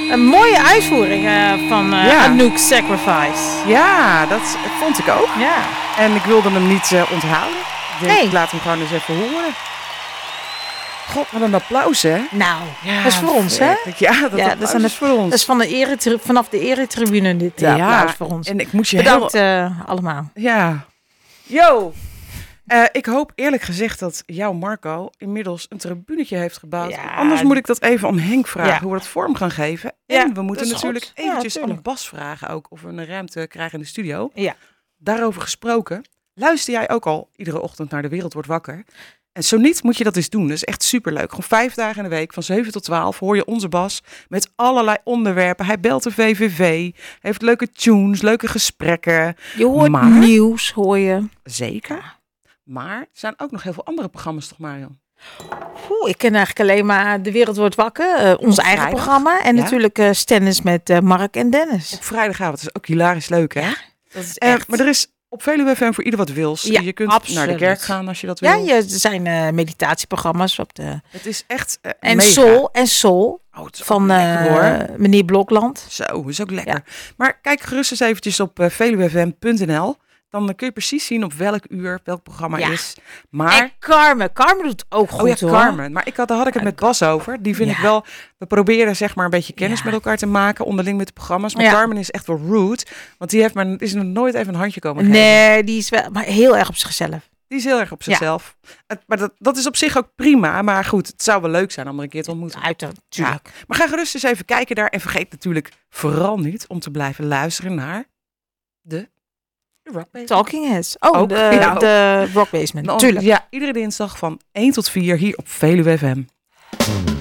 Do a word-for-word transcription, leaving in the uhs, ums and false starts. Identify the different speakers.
Speaker 1: Een mooie uitvoering uh, van uh, ja. Anouk Sacrifice.
Speaker 2: Ja, dat vond ik ook.
Speaker 1: Ja.
Speaker 2: En ik wilde hem niet uh, onthouden. Ik denk,
Speaker 1: nee.
Speaker 2: ik laat hem gewoon eens even horen. God, wat een applaus, hè?
Speaker 1: Nou, ja, dat is voor ons, hè?
Speaker 2: Ja, dat, ja, dat is,
Speaker 1: is
Speaker 2: voor ons.
Speaker 1: Dat is van de ere, vanaf de eretribune dit uh, ja, applaus voor ons.
Speaker 2: En ik moet je
Speaker 1: Bedankt
Speaker 2: heel...
Speaker 1: uh, allemaal.
Speaker 2: Ja. Yo! Uh, ik hoop eerlijk gezegd dat jouw Marco inmiddels een tribunetje heeft gebouwd. Ja. Anders moet ik dat even om Henk vragen ja. hoe we dat vorm gaan geven. En ja, we moeten natuurlijk goed. eventjes ja, aan Bas vragen ook of we een ruimte krijgen in de studio.
Speaker 1: Ja.
Speaker 2: Daarover gesproken. Luister jij ook al iedere ochtend naar De Wereld Wordt Wakker? En zo niet, moet je dat eens doen. Dat is echt superleuk. Gewoon vijf dagen in de week, van zeven tot twaalf, hoor je onze Bas met allerlei onderwerpen. Hij belt de V V V, heeft leuke tunes, leuke gesprekken.
Speaker 1: Je hoort maar, nieuws, hoor je.
Speaker 2: Zeker. Maar er zijn ook nog heel veel andere programma's, toch Marion?
Speaker 1: Oeh, ik ken eigenlijk alleen maar De Wereld Wordt Wakker, uh, ons eigen vrijdag. programma. En ja. natuurlijk uh, Stennis met uh, Mark en Dennis.
Speaker 2: Op vrijdagavond, dat is ook hilarisch leuk, hè?
Speaker 1: Ja, dat is echt.
Speaker 2: Uh, maar er is op Veluwe F M voor ieder wat wils.
Speaker 1: Ja,
Speaker 2: je kunt
Speaker 1: absoluut.
Speaker 2: naar de kerk gaan als je dat wil.
Speaker 1: Ja, er zijn uh, meditatieprogramma's op de...
Speaker 2: Het is echt uh,
Speaker 1: En
Speaker 2: mega.
Speaker 1: Soul, en Soul
Speaker 2: oh,
Speaker 1: van uh, meneer Blokland.
Speaker 2: Zo, is ook lekker. Ja. Maar kijk gerust eens eventjes op uh, veluwe f m punt n l. Dan kun je precies zien op welk uur, welk programma ja. is. Maar...
Speaker 1: En Carmen. Carmen doet ook goed,
Speaker 2: oh ja,
Speaker 1: hoor.
Speaker 2: Carmen. Maar ik had, daar had ik het met Bas over. Die vind ja. ik wel... We proberen zeg maar een beetje kennis ja. met elkaar te maken. Onderling met de programma's. Maar ja. Carmen is echt wel rude. Want die heeft maar, is nog nooit even een handje komen geven.
Speaker 1: Nee, die is wel... Maar heel erg op zichzelf.
Speaker 2: Die is heel erg op zichzelf. Ja. Het, maar dat, dat is op zich ook prima. Maar goed, het zou wel leuk zijn om er een keer te ontmoeten.
Speaker 1: Uiteraard.
Speaker 2: Ja. Maar ga gerust eens even kijken daar. En vergeet natuurlijk vooral niet om te blijven luisteren naar de...
Speaker 1: Talking Heads. Oh,
Speaker 2: ook,
Speaker 1: de,
Speaker 2: ja,
Speaker 1: de Rock Basement.
Speaker 2: Nou,
Speaker 1: tuurlijk.
Speaker 2: Ja, iedere dinsdag van één tot vier hier op Veluwe F M.